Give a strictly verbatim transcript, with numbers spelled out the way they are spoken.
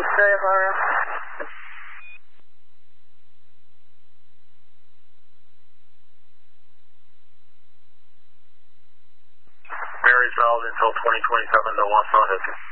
Australia, Florida. Mary's valid until twenty twenty-seven, no one phone.